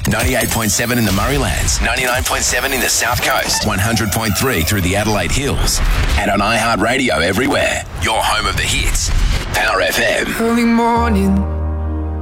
98.7 in the Murraylands, 99.7 in the South Coast, 100.3 through the Adelaide Hills, and on iHeartRadio everywhere. Your home of the hits. Power FM. Early morning,